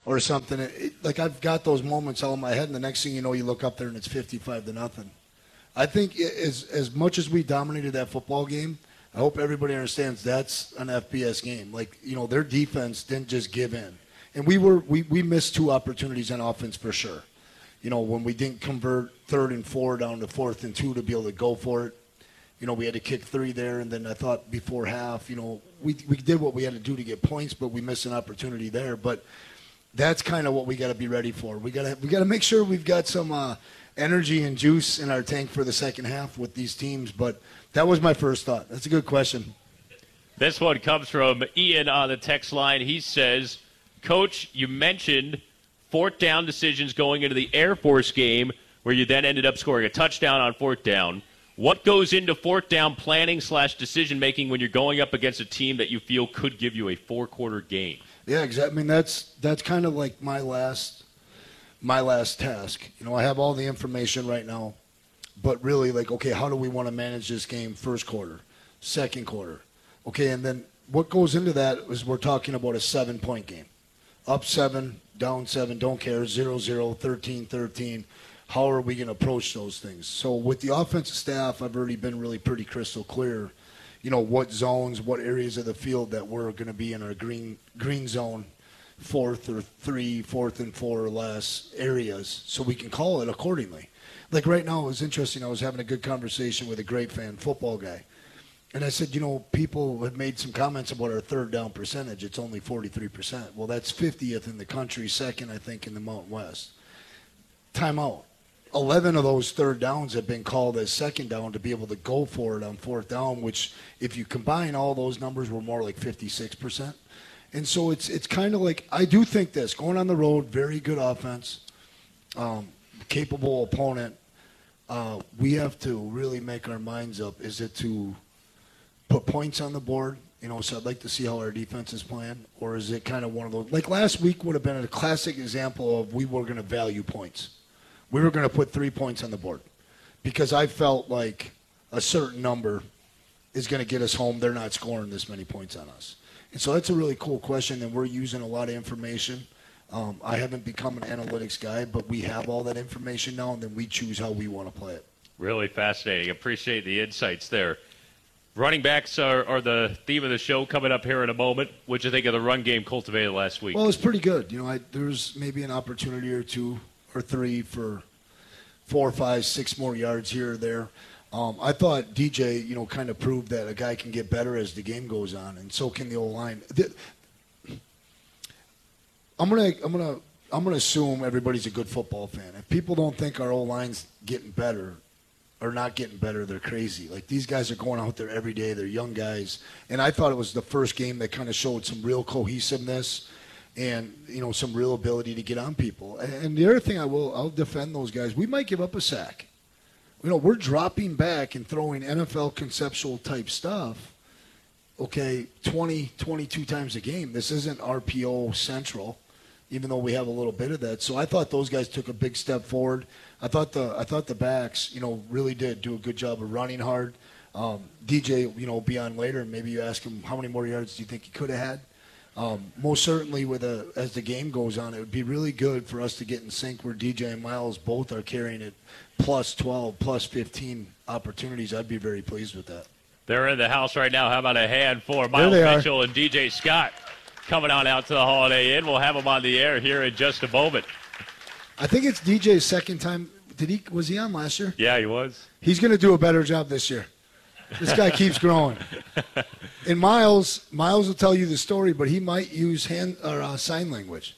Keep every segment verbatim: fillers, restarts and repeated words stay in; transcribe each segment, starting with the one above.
or something. It, it, like I've got those moments all in my head, and the next thing you know, you look up there and it's fifty-five to nothing. I think as as much as we dominated that football game, I hope everybody understands that's an F B S game. Like, you know, their defense didn't just give in. And we were we, we missed two opportunities on offense for sure. You know, when we didn't convert third and four down to fourth and two to be able to go for it. You know, we had to kick three there, and then I thought before half, you know, we we did what we had to do to get points, but we missed an opportunity there. But that's kind of what we got to be ready for. We got to we got to make sure we've got some uh, energy and juice in our tank for the second half with these teams. But that was my first thought. That's a good question. This one comes from Ian on the text line. He says, Coach, you mentioned fourth down decisions going into the Air Force game where you then ended up scoring a touchdown on fourth down. What goes into fourth down planning slash decision-making when you're going up against a team that you feel could give you a four-quarter game? Yeah, exactly. I mean, that's that's kind of like my last my last task. You know, I have all the information right now, but really, like, okay, how do we want to manage this game first quarter, second quarter? Okay, and then what goes into that is we're talking about a seven-point game. Up seven, down seven, don't care, zero zero, thirteen thirteen. How are we going to approach those things? So with the offensive staff, I've already been really pretty crystal clear, you know, what zones, what areas of the field that we're going to be in our green green zone, fourth or three, fourth and four or less areas, so we can call it accordingly. Like right now, it was interesting. I was having a good conversation with a great fan football guy. And I said, you know, people have made some comments about our third down percentage. It's only forty-three percent. Well, that's fiftieth in the country, second, I think, in the Mountain West. Timeout. eleven of those third downs have been called as second down to be able to go for it on fourth down, which if you combine all those numbers were more like fifty-six percent. And so it's it's kind of like, I do think this, going on the road, very good offense, um, capable opponent. Uh, we have to really make our minds up. Is it to put points on the board? You know, so I'd like to see how our defense is playing. Or is it kind of one of those, like last week would have been a classic example of we were going to value points. We were going to put three points on the board because I felt like a certain number is going to get us home. They're not scoring this many points on us. And so that's a really cool question, and we're using a lot of information. Um, I haven't become an analytics guy, but we have all that information now, and then we choose how we want to play it. Really fascinating. Appreciate the insights there. Running backs are, are the theme of the show coming up here in a moment. What'd you think of the run game cultivated last week? Well, it's pretty good. You know, I, there's maybe an opportunity or two or three for four, five, six more yards here or there. Um, I thought D J, you know, kind of proved that a guy can get better as the game goes on, and so can the O-line. The, I'm gonna, I'm gonna, I'm gonna assume everybody's a good football fan. If people don't think our O-line's getting better or not getting better, they're crazy. Like, these guys are going out there every day. They're young guys, and I thought it was the first game that kind of showed some real cohesiveness and, you know, some real ability to get on people. And, and the other thing I will, I'll defend those guys. We might give up a sack. You know, we're dropping back and throwing N F L conceptual type stuff, okay, twenty, twenty-two times a game. This isn't R P O central, even though we have a little bit of that. So I thought those guys took a big step forward. I thought the I thought the backs, you know, really did do a good job of running hard. Um, D J, you know, will be on later, and maybe you ask him how many more yards do you think he could have had. Um, most certainly, with a, as the game goes on, it would be really good for us to get in sync where D J and Miles both are carrying it plus twelve, plus fifteen opportunities. I'd be very pleased with that. They're in the house right now. How about a hand for Miles Mitchell and D J Scott coming on out to the Holiday Inn? We'll have them on the air here in just a moment. I think it's D J's second time. Did he? Was he on last year? Yeah, he was. He's going to do a better job this year. This guy keeps growing. And Miles, Miles will tell you the story, but he might use hand or uh, sign language.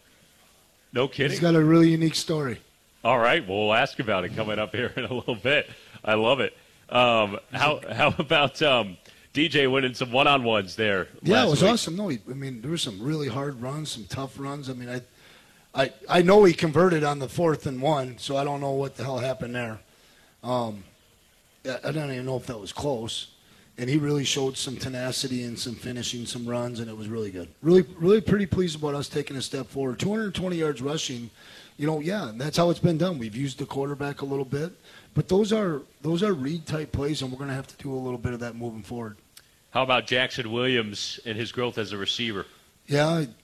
No kidding. He's got a really unique story. All right, well, we'll ask about it coming up here in a little bit. I love it. Um, how how about um, D J winning some one-on-ones there? Yeah, it was week? awesome. No, he, I mean, there were some really hard runs, some tough runs. I mean, I, I, I know he converted on the fourth and one, so I don't know what the hell happened there. Um, I don't even know if that was close. And he really showed some tenacity and some finishing, some runs, and it was really good. Really, really pretty pleased about us taking a step forward. two hundred twenty yards rushing, you know, yeah, and that's how it's been done. We've used the quarterback a little bit. But those are those are read-type plays, and we're going to have to do a little bit of that moving forward. How about Jackson Williams and his growth as a receiver? Yeah,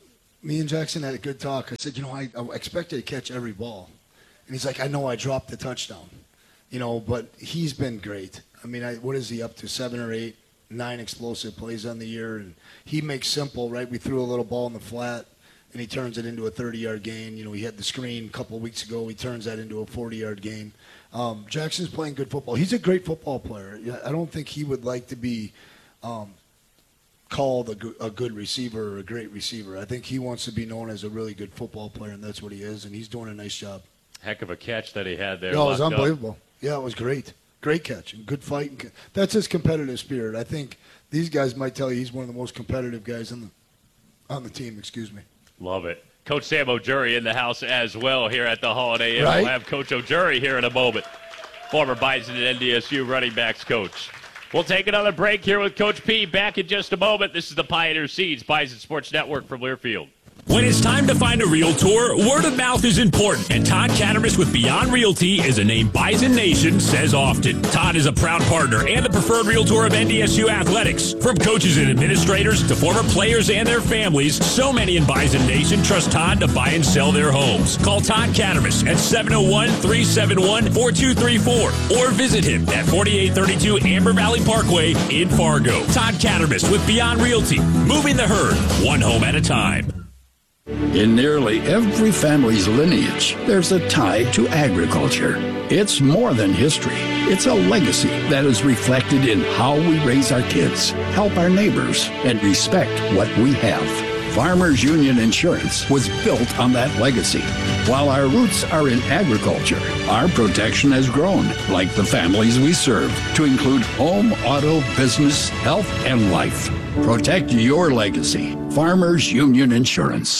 me and Jackson had a good talk. I said, you know, I, I expected to catch every ball. And he's like, I know I dropped the touchdown. You know, but he's been great. I mean, I, what is he up to, seven or eight, nine explosive plays on the year? And he makes simple, right? We threw a little ball in the flat, and he turns it into a thirty-yard gain. You know, he had the screen a couple of weeks ago. He turns that into a forty-yard gain. Um, Jackson's playing good football. He's a great football player. I don't think he would like to be um, called a good, a good receiver or a great receiver. I think he wants to be known as a really good football player, and that's what he is, and he's doing a nice job. Heck of a catch that he had there. No, it was locked up. unbelievable. Yeah, it was great. Great catch and good fight. And that's his competitive spirit. I think these guys might tell you he's one of the most competitive guys on the on the team. Excuse me. Love it. Coach Sam O'Jury in the house as well here at the Holiday Inn. Right? We'll have Coach O'Jury here in a moment. Former Bison and N D S U running backs coach. We'll take another break here with Coach P. Back in just a moment. This is the Pioneer Seeds Bison Sports Network from Learfield. When it's time to find a realtor, word of mouth is important. And Todd Catamus with Beyond Realty is a name Bison Nation says often. Todd is a proud partner and the preferred realtor of N D S U Athletics. From coaches and administrators to former players and their families, so many in Bison Nation trust Todd to buy and sell their homes. Call Todd Catamus at seven oh one, three seven one, four two three four or visit him at forty-eight thirty-two Amber Valley Parkway in Fargo. Todd Catamus with Beyond Realty, moving the herd one home at a time. In nearly every family's lineage, there's a tie to agriculture. It's more than history. It's a legacy that is reflected in how we raise our kids, help our neighbors, and respect what we have. Farmers Union Insurance was built on that legacy. While our roots are in agriculture, our protection has grown, like the families we serve, to include home, auto, business, health, and life. Protect your legacy. Farmers Union Insurance.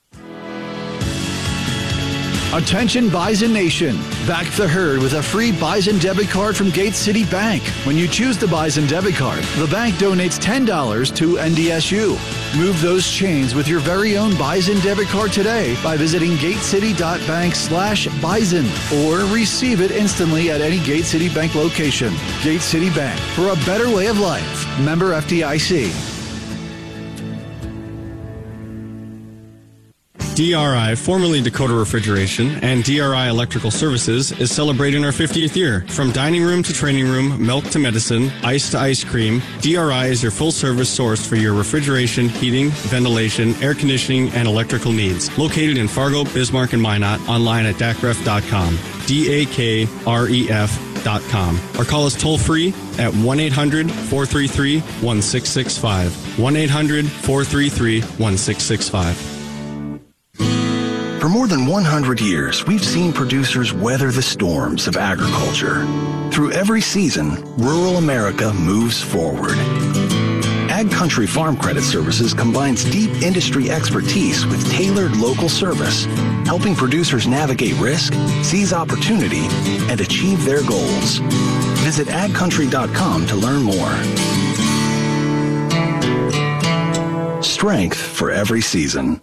Attention Bison Nation. Back the herd with a free Bison debit card from Gate City Bank. When you choose the Bison debit card, the bank donates ten dollars to N D S U. Move those chains with your very own Bison debit card today by visiting gatecity.bank slash bison or receive it instantly at any Gate City Bank location. Gate City Bank, for a better way of life. Member F D I C. D R I, formerly Dakota Refrigeration, and D R I Electrical Services is celebrating our fiftieth year. From dining room to training room, milk to medicine, ice to ice cream, D R I is your full-service source for your refrigeration, heating, ventilation, air conditioning, and electrical needs. Located in Fargo, Bismarck, and Minot, online at D A C R E F dot com. D A K R E F dot com. Or call us toll-free at one eight hundred, four three three, one six six five. one eight hundred, four three three, one six six five. For more than one hundred years, we've seen producers weather the storms of agriculture. Through every season, rural America moves forward. Ag Country Farm Credit Services combines deep industry expertise with tailored local service, helping producers navigate risk, seize opportunity, and achieve their goals. Visit ag country dot com to learn more. Strength for every season.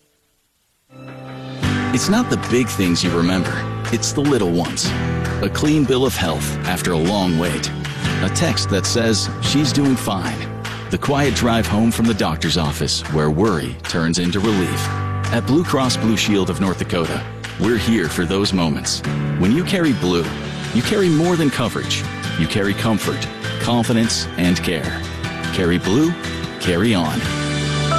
It's not the big things you remember, it's the little ones. A clean bill of health after a long wait. A text that says she's doing fine. The quiet drive home from the doctor's office where worry turns into relief. At Blue Cross Blue Shield of North Dakota, we're here for those moments. When you carry blue, you carry more than coverage. You carry comfort, confidence, and care. Carry blue, carry on.